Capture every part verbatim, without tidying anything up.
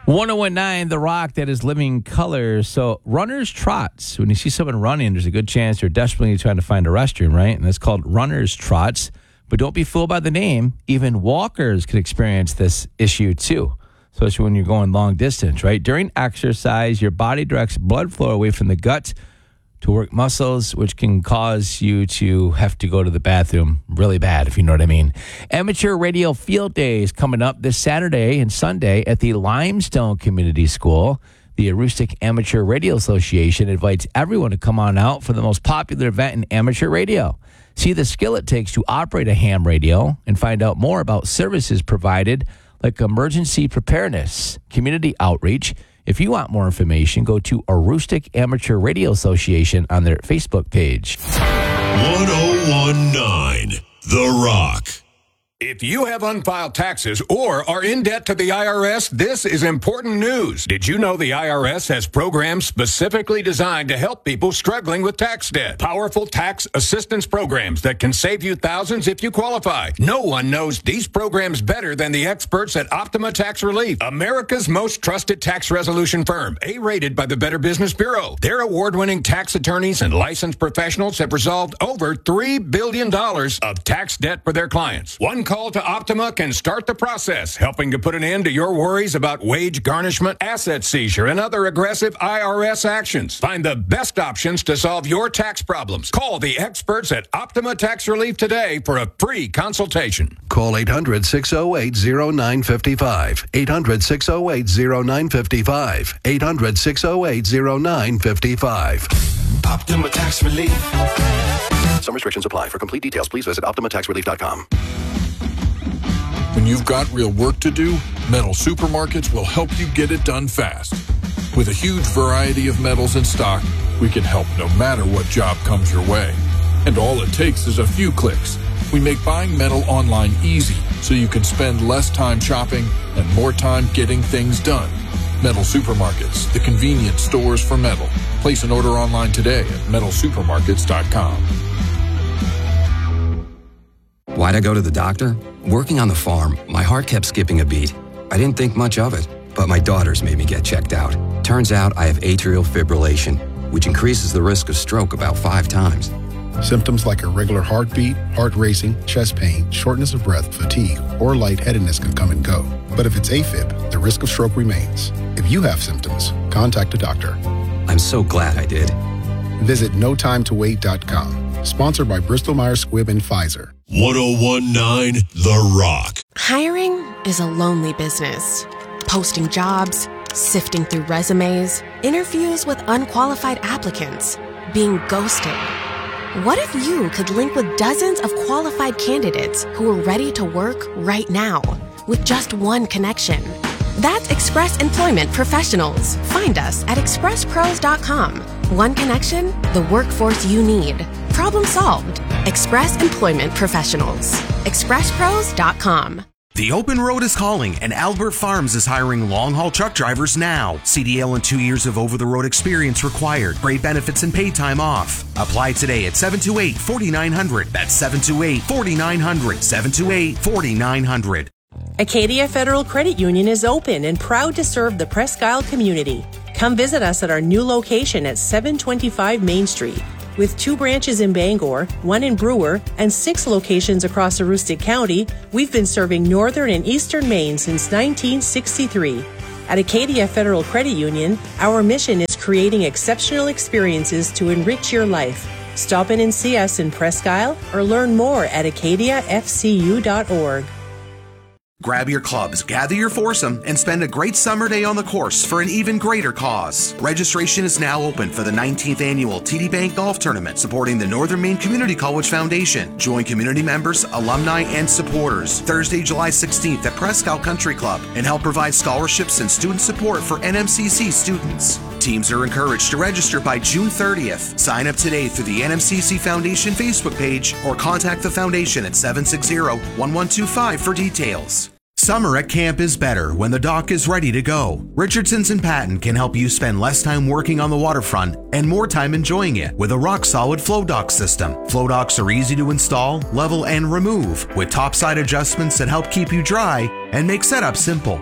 one oh one point nine The Rock, that is Living Color. So runner's trots. When you see someone running, there's a good chance they're desperately trying to find a restroom, right? And it's called runner's trots. But don't be fooled by the name. Even walkers can experience this issue too, especially when you're going long distance, right? During exercise, your body directs blood flow away from the gut to work muscles, which can cause you to have to go to the bathroom really bad, if you know what I mean. Amateur Radio Field Day is coming up this Saturday and Sunday at the Limestone Community School. The Aroostook Amateur Radio Association invites everyone to come on out for the most popular event in amateur radio. See the skill it takes to operate a ham radio and find out more about services provided like emergency preparedness, community outreach. If you want more information, go to Aroostook Amateur Radio Association on their Facebook page. one oh one point nine The Rock. If you have unfiled taxes or are in debt to the I R S, this is important news. Did you know the I R S has programs specifically designed to help people struggling with tax debt? Powerful tax assistance programs that can save you thousands if you qualify. No one knows these programs better than the experts at Optima Tax Relief, America's most trusted tax resolution firm, A-rated by the Better Business Bureau. Their award-winning tax attorneys and licensed professionals have resolved over three billion dollars of tax debt for their clients. One call to Optima can start the process, helping to put an end to your worries about wage garnishment, asset seizure, and other aggressive I R S actions. Find the best options to solve your tax problems. Call the experts at Optima Tax Relief today for a free consultation. Call eight hundred, six oh eight, oh nine five five. eight hundred, six oh eight, oh nine five five. eight hundred, six oh eight, oh nine five five. Optima Tax Relief. Some restrictions apply. For complete details, please visit optima tax relief dot com. When you've got real work to do, Metal Supermarkets will help you get it done fast. With a huge variety of metals in stock, we can help no matter what job comes your way. And all it takes is a few clicks. We make buying metal online easy so you can spend less time shopping and more time getting things done. Metal Supermarkets, the convenient stores for metal. Place an order online today at metal supermarkets dot com. Why'd I go to the doctor? Working on the farm, my heart kept skipping a beat. I didn't think much of it, but my daughters made me get checked out. Turns out I have atrial fibrillation, which increases the risk of stroke about five times. Symptoms like irregular heartbeat, heart racing, chest pain, shortness of breath, fatigue, or lightheadedness can come and go. But if it's AFib, the risk of stroke remains. If you have symptoms, contact a doctor. I'm so glad I did. Visit no time to wait dot com. Sponsored by Bristol-Myers Squibb and Pfizer. one oh one point nine The Rock. Hiring is a lonely business. Posting jobs, sifting through resumes, interviews with unqualified applicants, being ghosted. What if you could link with dozens of qualified candidates who are ready to work right now with just one connection? That's Express Employment Professionals. Find us at express pros dot com. One connection, the workforce you need. Problem solved. Express Employment Professionals. express pros dot com. The open road is calling, and Albert Farms is hiring long-haul truck drivers now. C D L and two years of over-the-road experience required. Great benefits and paid time off. Apply today at seven two eight, four nine zero zero. That's seven two eight, four nine zero zero. seven two eight, four nine zero zero. Acadia Federal Credit Union is open and proud to serve the Presque Isle community. Come visit us at our new location at seven twenty-five Main Street. With two branches in Bangor, one in Brewer, and six locations across Aroostook County, we've been serving northern and eastern Maine since nineteen sixty-three. At Acadia Federal Credit Union, our mission is creating exceptional experiences to enrich your life. Stop in and see us in Presque Isle or learn more at acadia f c u dot org. Grab your clubs, gather your foursome, and spend a great summer day on the course for an even greater cause. Registration is now open for the nineteenth Annual T D Bank Golf Tournament, supporting the Northern Maine Community College Foundation. Join community members, alumni, and supporters Thursday, July sixteenth at Presque Isle Country Club and help provide scholarships and student support for N M C C students. Teams are encouraged to register by June thirtieth. Sign up today through the N M C C Foundation Facebook page or contact the foundation at seven six zero, one one two five for details. Summer at camp is better when the dock is ready to go. Richardson's and Patton can help you spend less time working on the waterfront and more time enjoying it with a rock-solid flow dock system. Flow docks are easy to install, level, and remove with topside adjustments that help keep you dry and make setup simple.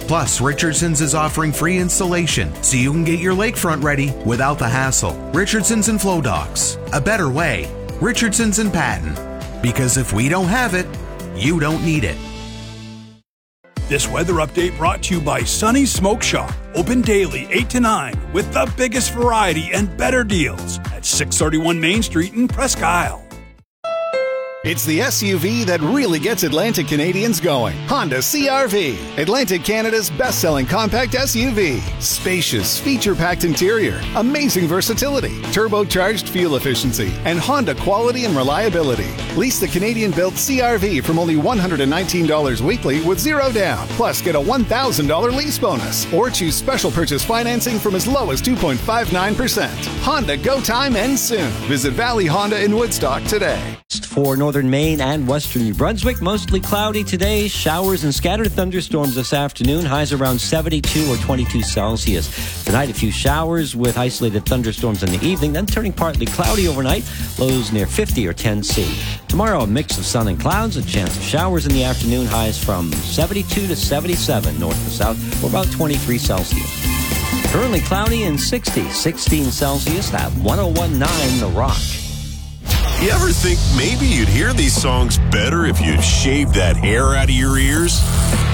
Plus, Richardson's is offering free installation so you can get your lakefront ready without the hassle. Richardson's and Flow Docks. A better way. Richardson's and Patton. Because if we don't have it, you don't need it. This weather update brought to you by Sunny's Smoke Shop. Open daily eight to nine with the biggest variety and better deals at six thirty-one Main Street in Presque Isle. It's the S U V that really gets Atlantic Canadians going. Honda C R V, Atlantic Canada's best-selling compact S U V. Spacious, feature-packed interior, amazing versatility, turbocharged fuel efficiency, and Honda quality and reliability. Lease the Canadian-built C R V from only one hundred nineteen dollars weekly with zero down. Plus, get a one thousand dollars lease bonus. Or choose special purchase financing from as low as two point five nine percent. Honda Go Time ends soon. Visit Valley Honda in Woodstock today. For northern Maine and western New Brunswick, mostly cloudy today. Showers and scattered thunderstorms this afternoon. Highs around seventy-two or twenty-two Celsius. Tonight, a few showers with isolated thunderstorms in the evening, then turning partly cloudy overnight. Lows near fifty or ten C. Tomorrow, a mix of sun and clouds. A chance of showers in the afternoon. Highs from seventy-two to seventy-seven north to south, or about twenty-three Celsius. Currently cloudy and sixty, sixteen Celsius at one oh one point nine The Rock. You ever think maybe you'd hear these songs better if you shaved that hair out of your ears?